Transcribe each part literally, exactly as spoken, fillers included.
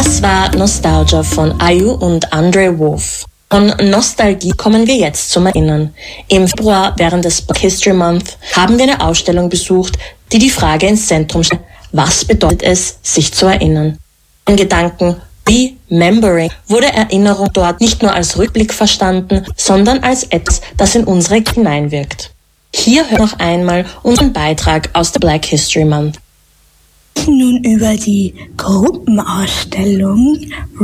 Das war Nostalgia von Ayu und Andre Wolf. Von Nostalgie kommen wir jetzt zum Erinnern. Im Februar während des Black History Month haben wir eine Ausstellung besucht, die die Frage ins Zentrum stellt: Was bedeutet es, sich zu erinnern? In Gedanken Remembering wurde Erinnerung dort nicht nur als Rückblick verstanden, sondern als etwas, das in unsere hineinwirkt. Hier hört noch einmal unseren Beitrag aus der Black History Month. Nun über die Gruppenausstellung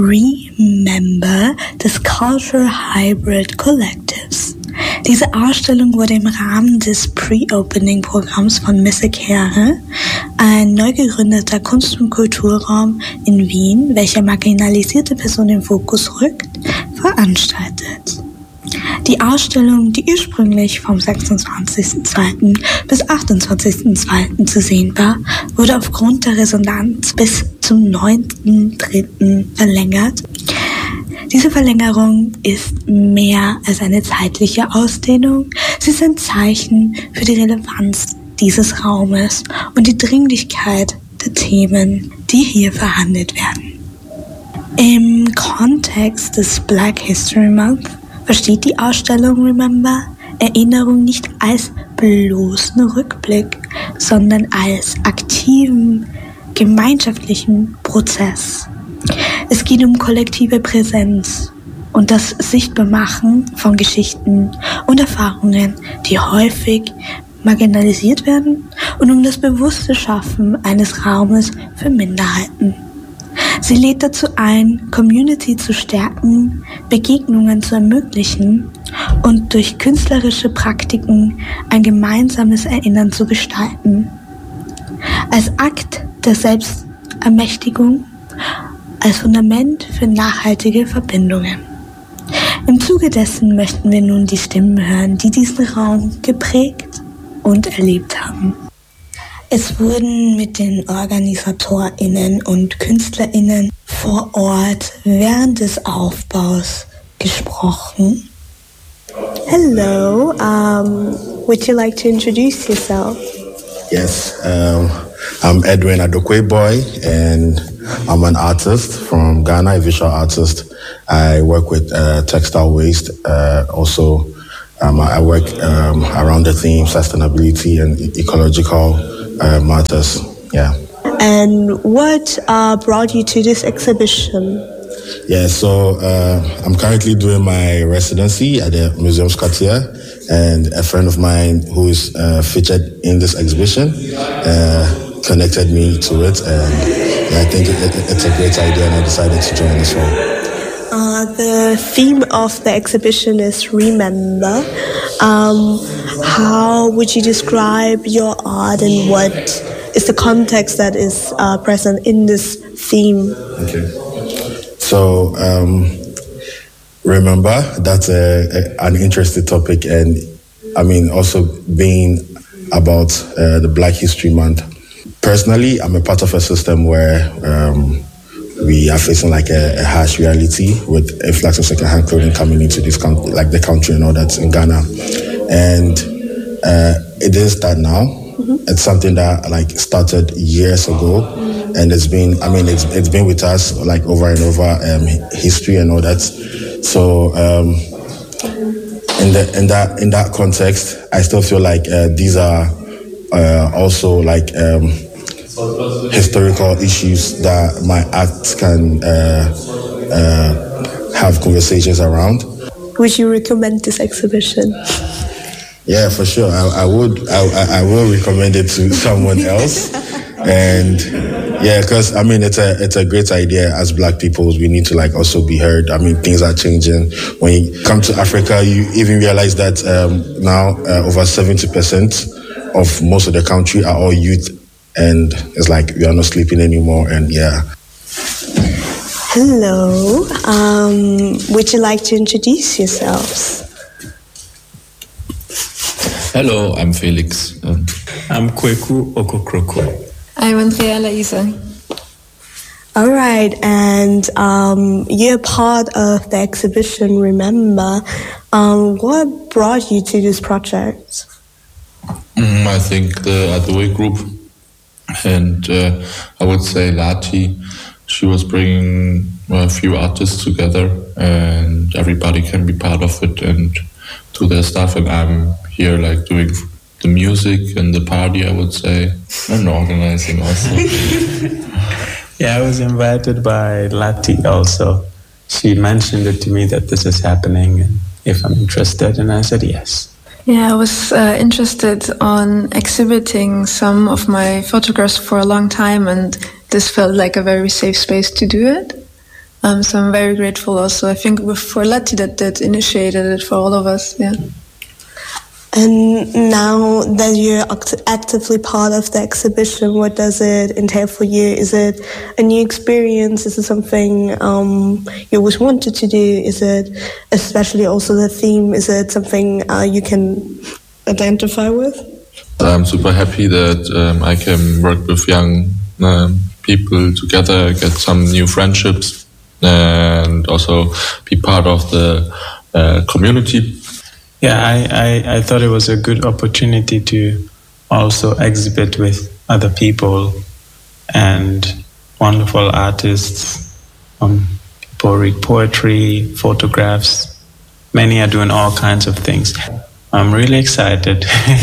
Remember des Cultural Hybrid Collectives. Diese Ausstellung wurde im Rahmen des Pre-Opening-Programms von Messe Kehre, ein neu gegründeter Kunst- und Kulturraum in Wien, welcher marginalisierte Personen im Fokus rückt, veranstaltet. Die Ausstellung, die ursprünglich vom sechsundzwanzigsten zweiten bis achtundzwanzigsten zweiten zu sehen war, wurde aufgrund der Resonanz bis zum neunten dritten verlängert. Diese Verlängerung ist mehr als eine zeitliche Ausdehnung. Sie ist ein Zeichen für die Relevanz dieses Raumes und die Dringlichkeit der Themen, die hier verhandelt werden. Im Kontext des Black History Month versteht die Ausstellung Remember Erinnerung nicht als bloßen Rückblick, sondern als aktiven, gemeinschaftlichen Prozess. Es geht um kollektive Präsenz und das Sichtbarmachen von Geschichten und Erfahrungen, die häufig marginalisiert werden, und um das bewusste Schaffen eines Raumes für Minderheiten. Sie lädt dazu ein, Community zu stärken, Begegnungen zu ermöglichen und durch künstlerische Praktiken ein gemeinsames Erinnern zu gestalten. Als Akt der Selbstermächtigung, als Fundament für nachhaltige Verbindungen. Im Zuge dessen möchten wir nun die Stimmen hören, die diesen Raum geprägt und erlebt haben. Es wurden mit den OrganisatorInnen und KünstlerInnen vor Ort während des Aufbaus gesprochen. Hello, um, would you like to introduce yourself? Yes, um, I'm Edwin Adokwe-Boy, and I'm an artist from Ghana, a visual artist. I work with uh, textile waste. Uh, also, um, I work um, around the theme sustainability and ecological uh, matters. Yeah. And what uh, brought you to this exhibition? Yeah, so uh, I'm currently doing my residency at the Museumsquartier, and a friend of mine who is uh, featured in this exhibition uh, connected me to it, and yeah, I think it, it, it's a great idea, and I decided to join as well. Uh, the theme of the exhibition is Remember. Um, how would you describe your art, and what is the context that is uh, present in this theme? Okay. So, um, remember, that's a, a, an interesting topic, and I mean, also being about uh, the Black History Month. Personally, I'm a part of a system where um, we are facing like a, a harsh reality with influx of second-hand clothing coming into this country, like the country and all that in Ghana, and uh, it didn't start now. Mm-hmm. It's something that like started years ago. Mm-hmm. And it's been, I mean, it's it's been with us like over and over, um, history and all that. So um, in the in that in that context, I still feel like uh, these are uh, also like um, historical issues that my art can uh, uh, have conversations around. Would you recommend this exhibition? Yeah, for sure. I, I would. I, I will recommend it to someone else. And yeah, because I mean, it's a it's a great idea. As Black people, we need to like also be heard. I mean, things are changing. When you come to Africa, you even realize that um, now uh, over seventy percent of most of the country are all youth, and it's like we are not sleeping anymore. And yeah. Hello. Um, would you like to introduce yourselves? Hello, I'm Felix. Um, I'm Kweku Okokroko. I'm Andrea Laisa. All right, and um, you're part of the exhibition Remember. Um, what brought you to this project? Mm, I think the Adwe group, and uh, I would say Lati, she was bringing a few artists together, and everybody can be part of it and do their stuff. And I'm here like doing the music and the party, I would say, and organizing also. Yeah, I was invited by Lati also. She mentioned it to me that this is happening and if I'm interested, and I said yes. Yeah, I was uh, interested on exhibiting some of my photographs for a long time, and this felt like a very safe space to do it. Um, so I'm very grateful also, I think, for Lati that, that initiated it for all of us, yeah. And now that you're act- actively part of the exhibition, what does it entail for you? Is it a new experience? Is it something um, you always wanted to do? Is it, especially also the theme, is it something uh, you can identify with? I'm super happy that um, I can work with young um, people together, get some new friendships, and also be part of the uh, community. Yeah, I, I, I thought it was a good opportunity to also exhibit with other people and wonderful artists. Um, people read poetry, photographs. Many are doing all kinds of things. I'm really excited.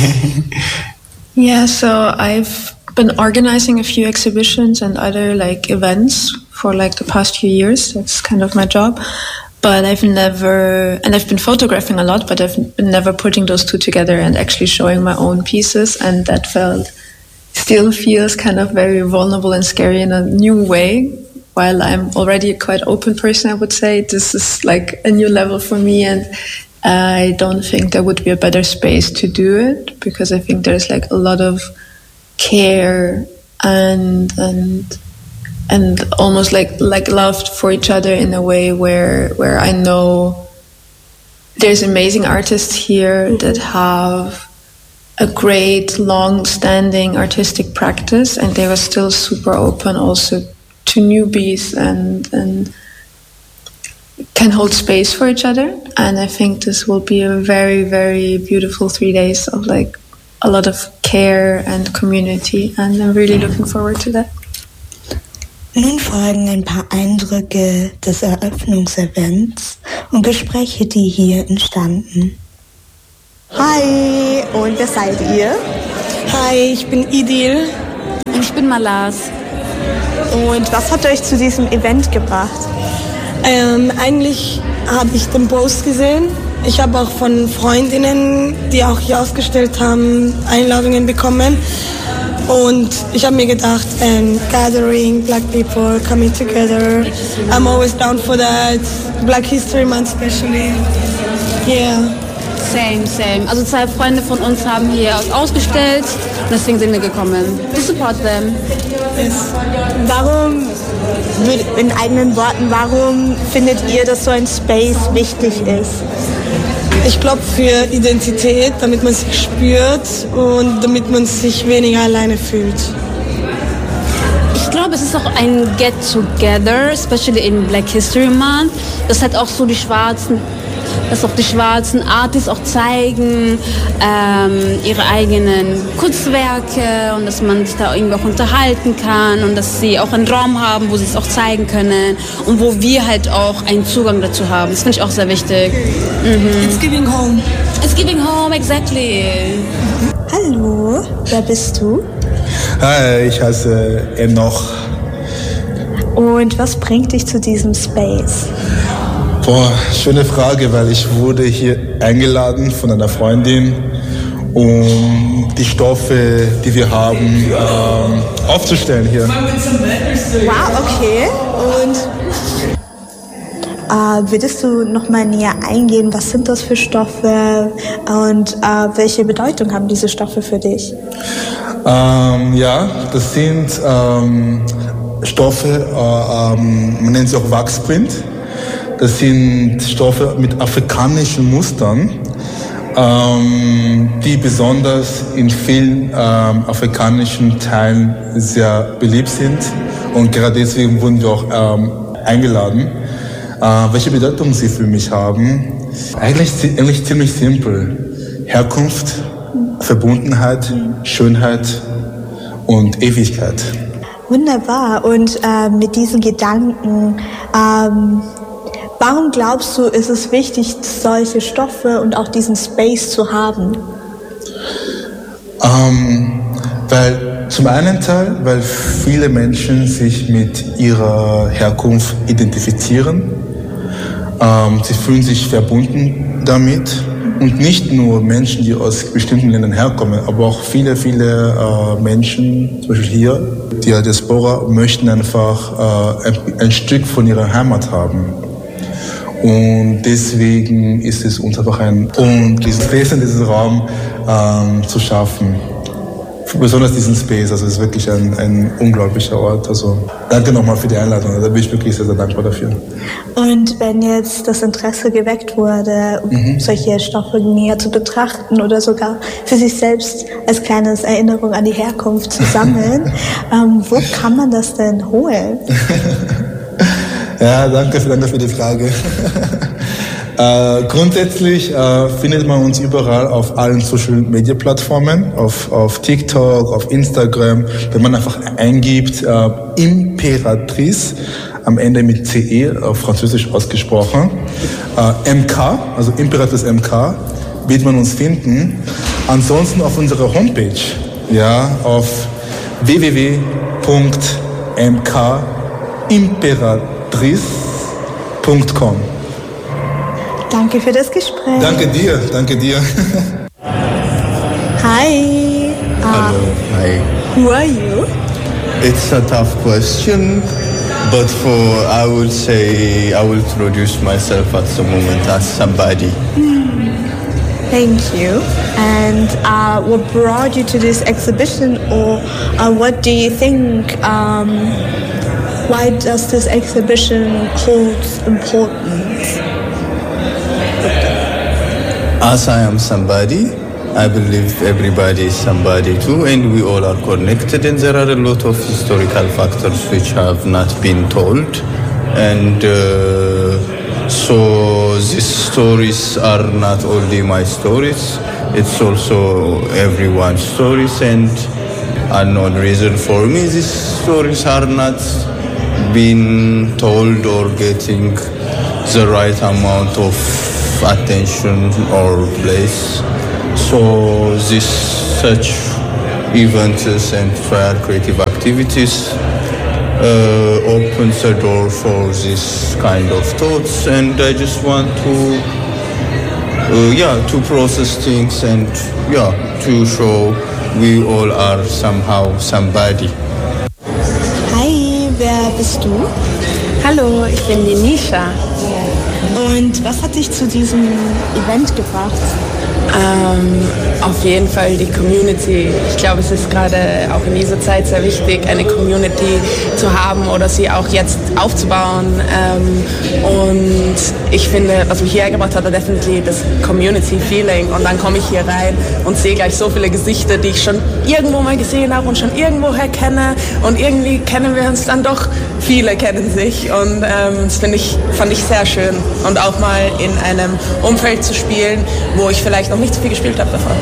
Yeah, so I've been organizing a few exhibitions and other like events for like the past few years. That's kind of my job. But I've never, and I've been photographing a lot, but I've been never putting those two together and actually showing my own pieces. And that felt, still feels kind of very vulnerable and scary in a new way. While I'm already a quite open person, I would say, this is like a new level for me. And I don't think there would be a better space to do it, because I think there's like a lot of care and, and, and almost like like love for each other in a way where where I know there's amazing artists here that have a great long-standing artistic practice, and they were still super open also to newbies and and can hold space for each other. And I think this will be a very, very beautiful three days of like a lot of care and community, and I'm really looking forward to that. Nun folgen ein paar Eindrücke des Eröffnungsevents und Gespräche, die hier entstanden. Hi, und wer seid ihr? Hi, ich bin Idil. Und ich bin Malas. Und was hat euch zu diesem Event gebracht? Ähm, eigentlich habe ich den Post gesehen. Ich habe auch von Freundinnen, die auch hier ausgestellt haben, Einladungen bekommen. Und ich habe mir gedacht, um, gathering black people, coming together. I'm always down for that. Black History Month especially. Yeah. Same, same. Also zwei Freunde von uns haben hier ausgestellt und deswegen sind wir gekommen. To support them. Yes. Warum, in eigenen Worten, warum findet ihr, dass so ein Space wichtig ist? Ich glaube für Identität, damit man sich spürt und damit man sich weniger alleine fühlt. Ich glaube, es ist auch ein Get-Together, especially in Black History Month. Das hat auch so die schwarzen, dass auch die schwarzen Artists auch zeigen ähm, ihre eigenen Kunstwerke und dass man sich da irgendwie auch unterhalten kann und dass sie auch einen Raum haben, wo sie es auch zeigen können und wo wir halt auch einen Zugang dazu haben. Das finde ich auch sehr wichtig. Mhm. It's giving home. It's giving home, exactly. Hallo, wer bist du? Hi, ich heiße Enoch. Und was bringt dich zu diesem Space? Boah, schöne Frage, weil ich wurde hier eingeladen von einer Freundin, um die Stoffe, die wir haben, ähm, aufzustellen hier. Wow, okay. Und äh, würdest du noch mal näher eingehen, was sind das für Stoffe und äh, welche Bedeutung haben diese Stoffe für dich? Ähm, ja, das sind ähm, Stoffe, äh, ähm, man nennt sie auch Wachsprint. Das sind Stoffe mit afrikanischen Mustern, ähm, die besonders in vielen ähm, afrikanischen Teilen sehr beliebt sind. Und gerade deswegen wurden wir auch ähm, eingeladen. Äh, welche Bedeutung sie für mich haben? Eigentlich, eigentlich ziemlich simpel. Herkunft, Verbundenheit, Schönheit und Ewigkeit. Wunderbar. Und äh, mit diesen Gedanken, ähm, warum glaubst du, ist es wichtig, solche Stoffe und auch diesen Space zu haben? Ähm, weil zum einen Teil, weil viele Menschen sich mit ihrer Herkunft identifizieren. Ähm, sie fühlen sich verbunden damit. Und nicht nur Menschen, die aus bestimmten Ländern herkommen, aber auch viele, viele äh, Menschen, zum Beispiel hier, die Diaspora, möchten einfach äh, ein, ein Stück von ihrer Heimat haben. Und deswegen ist es uns einfach ein, um diesen Space in diesem Raum ähm, zu schaffen. Besonders diesen Space, also es ist wirklich ein, ein unglaublicher Ort. Also danke nochmal für die Einladung, da bin ich wirklich sehr, sehr dankbar dafür. Und wenn jetzt das Interesse geweckt wurde, mhm. solche Stoffe näher zu betrachten oder sogar für sich selbst als kleines Erinnerung an die Herkunft zu sammeln, ähm, wo kann man das denn holen? Ja, danke, danke für die Frage. Äh, grundsätzlich äh, findet man uns überall auf allen Social-Media-Plattformen, auf, auf TikTok, auf Instagram. Wenn man einfach eingibt, äh, Imperatrice, am Ende mit C E, auf Französisch ausgesprochen, äh, M K, also Imperatrice M K, wird man uns finden. Ansonsten auf unserer Homepage, ja, auf w w w punkt m k imperatrice punkt com. Danke für das Gespräch. Danke dir, danke dir. Hi. Hello, uh, hi. Who are you? It's a tough question, but for, I would say, I will introduce myself at the moment as somebody. Mm. Thank you. And uh, what brought you to this exhibition, or uh, what do you think, um, why does this exhibition hold importance? As I am somebody, I believe everybody is somebody too, and we all are connected, and there are a lot of historical factors which have not been told, and uh, so these stories are not only my stories, it's also everyone's stories, and unknown reason for me, these stories are not being told or getting the right amount of attention or place. So this such events and fair creative activities uh, opens the door for this kind of thoughts, and I just want to uh, yeah to process things and yeah to show we all are somehow somebody. Hi, wer bist du? Hallo, ich bin die Nisha. Und was hat dich zu diesem Event gebracht? Ähm, auf jeden Fall die Community. Ich glaube, es ist gerade auch in dieser Zeit sehr wichtig, eine Community zu haben oder sie auch jetzt aufzubauen. Ähm, und ich finde, was mich hierher gebracht hat, war definitiv das Community-Feeling. Und dann komme ich hier rein und sehe gleich so viele Gesichter, die ich schon irgendwo mal gesehen habe und schon irgendwoher kenne. Und irgendwie kennen wir uns dann doch. Viele kennen sich. Und ähm, das finde ich, fand ich sehr schön. Und auch mal in einem Umfeld zu spielen, wo ich vielleicht noch nicht so viel gespielt habe davon.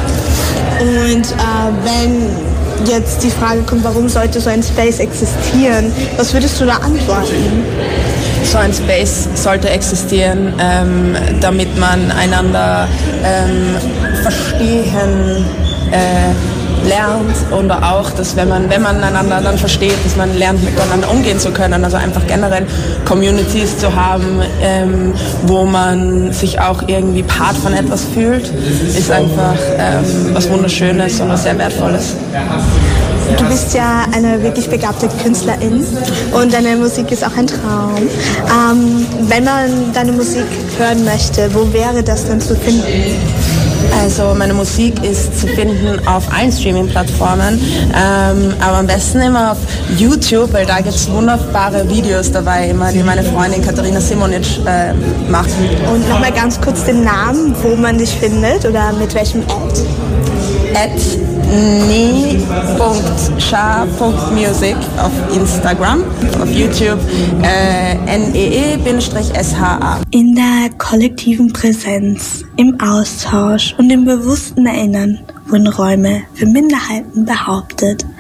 Und äh, wenn jetzt die Frage kommt, warum sollte so ein Space existieren, was würdest du da antworten? So ein Space sollte existieren, ähm, damit man einander ähm, verstehen äh, lernt, und auch, dass wenn man, wenn man einander dann versteht, dass man lernt, miteinander umgehen zu können. Also einfach generell Communities zu haben, ähm, wo man sich auch irgendwie Part von etwas fühlt, ist einfach ähm, was Wunderschönes und was sehr Wertvolles. Du bist ja eine wirklich begabte Künstlerin und deine Musik ist auch ein Traum. Ähm, wenn man deine Musik hören möchte, wo wäre das denn zu finden? Also meine Musik ist zu finden auf allen Streaming-Plattformen, ähm, aber am besten immer auf YouTube, weil da gibt es wunderbare Videos dabei, immer, die meine Freundin Katharina Simonic äh, macht. Und nochmal ganz kurz den Namen, wo man dich findet oder mit welchem Ad? At nie punkt scha punkt music auf Instagram, auf YouTube äh, N E E S H A. In der kollektiven Präsenz, im Austausch und im bewussten Erinnern wurden Räume für Minderheiten behauptet,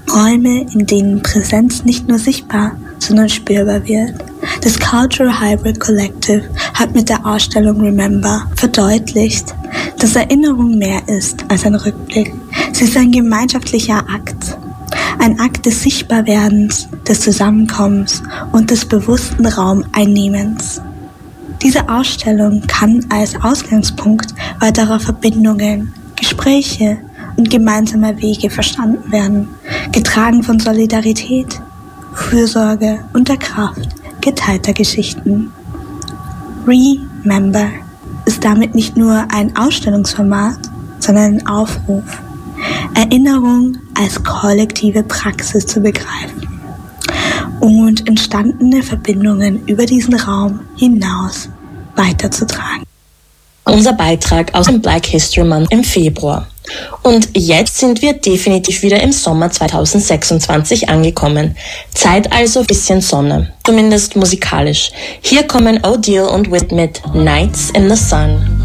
Räume, in denen Präsenz nicht nur sichtbar, sondern spürbar wird. Das Cultural Hybrid Collective hat mit der Ausstellung Remember verdeutlicht, dass Erinnerung mehr ist als ein Rückblick. Sie ist ein gemeinschaftlicher Akt. Ein Akt des Sichtbarwerdens, des Zusammenkommens und des bewussten Raumeinnehmens. Diese Ausstellung kann als Ausgangspunkt weiterer Verbindungen, Gespräche und gemeinsamer Wege verstanden werden, getragen von Solidarität, Fürsorge und der Kraft geteilter Geschichten. Remember ist damit nicht nur ein Ausstellungsformat, sondern ein Aufruf, Erinnerung als kollektive Praxis zu begreifen und entstandene Verbindungen über diesen Raum hinaus weiterzutragen. Unser Beitrag aus dem Black History Month im Februar. Und jetzt sind wir definitiv wieder im Sommer zweitausendsechsundzwanzig angekommen. Zeit also ein bisschen Sonne, zumindest musikalisch. Hier kommen O'Deal und Whit mit Nights in the Sun.